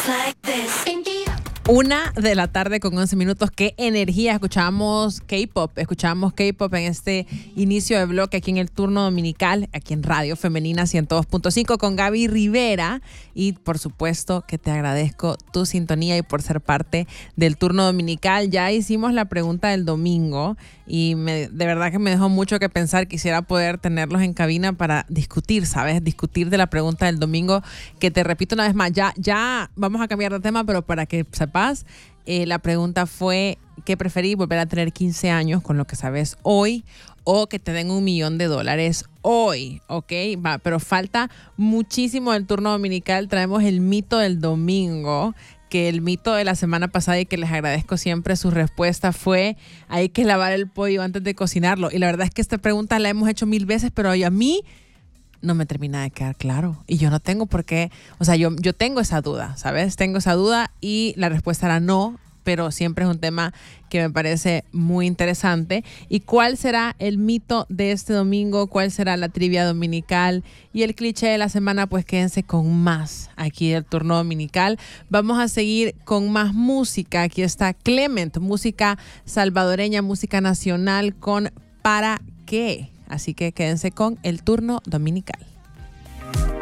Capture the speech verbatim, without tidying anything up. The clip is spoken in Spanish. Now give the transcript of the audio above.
Una de la tarde con once minutos. Qué energía. Escuchamos K-pop. Escuchamos K-pop en este inicio de bloque aquí en el turno dominical, aquí en Radio Femenina ciento dos punto cinco con Gaby Rivera. Y por supuesto que te agradezco tu sintonía y por ser parte del turno dominical. Ya hicimos la pregunta del domingo y me, de verdad que me dejó mucho que pensar. Quisiera poder tenerlos en cabina para discutir, ¿sabes? Discutir de la pregunta del domingo, que te repito una vez más, ya, ya vamos a cambiar de tema, pero para que sepas, Eh, la pregunta fue: ¿qué preferís, volver a tener quince años con lo que sabes hoy o que te den un millón de dólares hoy? Ok, va, pero falta muchísimo del turno dominical. Traemos el mito del domingo, que el mito de la semana pasada, y que les agradezco siempre su respuesta, fue: hay que lavar el pollo antes de cocinarlo. Y la verdad es que esta pregunta la hemos hecho mil veces, pero a mí no me termina de quedar claro. Y yo no tengo por qué, o sea, yo, yo tengo esa duda, ¿sabes? Tengo esa duda y la respuesta era no, pero siempre es un tema que me parece muy interesante. ¿Y cuál será el mito de este domingo? ¿Cuál será la trivia dominical? Y el cliché de la semana, pues quédense con más aquí del turno dominical. Vamos a seguir con más música. Aquí está Clement, música salvadoreña, música nacional con ¿Para qué? Así que quédense con el turno dominical.